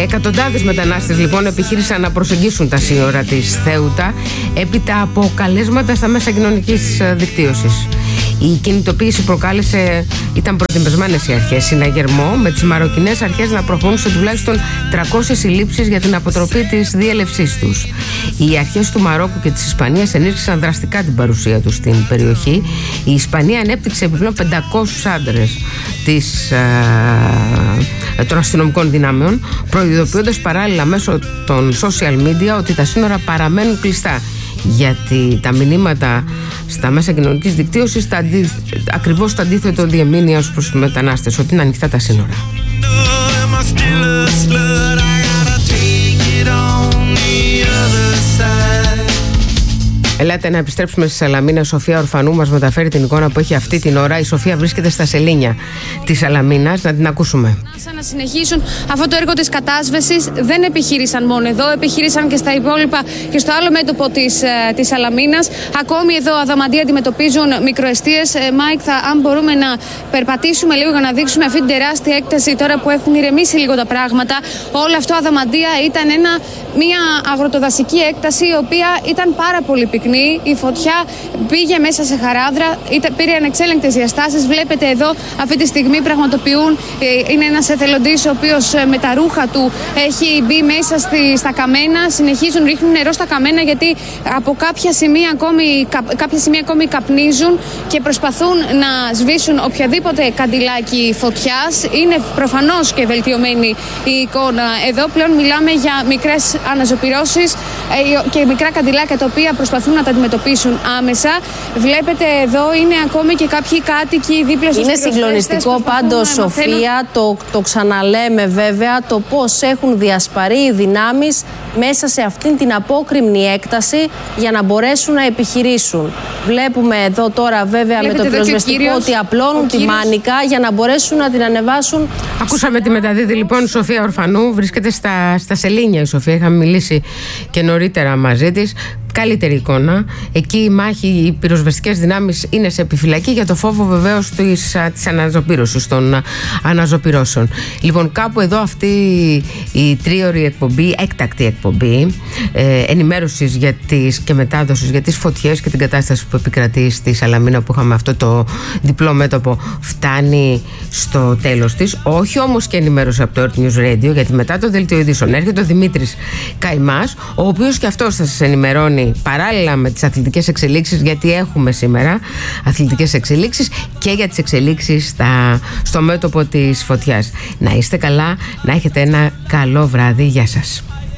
Εκατοντάδες μετανάστες λοιπόν επιχείρησαν να προσεγγίσουν τα σύνορα της Θέουτα έπειτα από καλέσματα στα μέσα κοινωνικής δικτύωσης. Η κινητοποίηση ήταν προετοιμασμένες οι αρχές συναγερμό με τις μαροκινές αρχές να προχωρούν σε τουλάχιστον 300 συλλήψεις για την αποτροπή της διέλευσής τους. Οι αρχές του Μαρόκου και της Ισπανίας ενίσχυσαν δραστικά την παρουσία τους στην περιοχή. Η Ισπανία ανέπτυξε επιπλέον 500 άντρες των αστυνομικών δυνάμεων, προειδοποιώντας παράλληλα μέσω των social media ότι τα σύνορα παραμένουν κλειστά. Γιατί τα μηνύματα στα μέσα κοινωνικής δικτύωσης ακριβώς το αντίθετο διεμήνυα ως προς τους μετανάστες, ότι είναι ανοιχτά τα σύνορα. Ελάτε να επιστρέψουμε στη Σαλαμίνα. Η Σοφία Ορφανού μας μεταφέρει την εικόνα που έχει αυτή την ώρα. Η Σοφία βρίσκεται στα Σελήνια της Σαλαμίνας. Να την ακούσουμε. Να συνεχίσουν αυτό το έργο της κατάσβεσης. Δεν επιχείρησαν μόνο εδώ, επιχείρησαν και στα υπόλοιπα και στο άλλο μέτωπο της Σαλαμίνας. Ακόμη εδώ αδαμαντία αντιμετωπίζουν μικροεστίες. Μάικ, αν μπορούμε να περπατήσουμε λίγο για να δείξουμε αυτή την τεράστια έκταση τώρα που έχουν ηρεμήσει λίγο τα πράγματα. Όλο αυτό αδαμαντία ήταν μια αγροτοδασική έκταση η οποία ήταν πάρα πολύ πυκνή. Η φωτιά πήγε μέσα σε χαράδρα, πήρε ανεξέλεγκτες διαστάσεις. Βλέπετε εδώ αυτή τη στιγμή πραγματοποιούν. Είναι ένας εθελοντής ο οποίος με τα ρούχα του έχει μπει μέσα στα καμένα. Συνεχίζουν, ρίχνουν νερό στα καμένα γιατί από κάποια σημεία ακόμη καπνίζουν και προσπαθούν να σβήσουν οποιαδήποτε καντιλάκι φωτιάς. Είναι προφανώς και βελτιωμένη η εικόνα. Εδώ πλέον μιλάμε για μικρές αναζωπυρώσεις και μικρά καντιλάκια τα οποία προσπαθούν να τα αντιμετωπίσουν άμεσα. Βλέπετε εδώ είναι ακόμη και κάποιοι κάτοικοι δίπλα στους πυροσβέστες. Είναι συγκλονιστικό πάντως, Σοφία, το ξαναλέμε βέβαια, το πώς έχουν διασπαρεί οι δυνάμεις μέσα σε αυτήν την απόκρημνη έκταση για να μπορέσουν να επιχειρήσουν. Βλέπουμε εδώ τώρα βέβαια με το πυροσβεστικό ότι απλώνουν τη μάνικα για να μπορέσουν να την ανεβάσουν. Ακούσαμε τη μεταδίδη λοιπόν Σοφία Ορφανού. Βρίσκεται στα Σελήνια η Σοφία. Είχαμε μιλήσει και νωρίτερα μαζί της. Καλύτερη εικόνα. Εκεί η μάχη, οι πυροσβεστικές δυνάμεις είναι σε επιφυλακή για το φόβο βεβαίως της αναζωπήρωσης, των αναζωπυρώσεων. Λοιπόν, κάπου εδώ αυτή η τρίωρη εκπομπή, έκτακτη εκπομπή ενημέρωσης και μετάδοσης για τις φωτιές και την κατάσταση που επικρατεί στη Σαλαμίνα, που είχαμε αυτό το διπλό μέτωπο, φτάνει στο τέλος της. Όχι όμως και ενημέρωση από το Earth News Radio, γιατί μετά το δελτίο ειδήσεων έρχεται ο Δημήτρης Καϊμάς, ο οποίος και αυτός θα σας ενημερώνει παράλληλα με τις αθλητικές εξελίξεις, γιατί έχουμε σήμερα αθλητικές εξελίξεις και για τις εξελίξεις στο μέτωπο της φωτιάς. Να είστε καλά, να έχετε ένα καλό βράδυ. Γεια σας.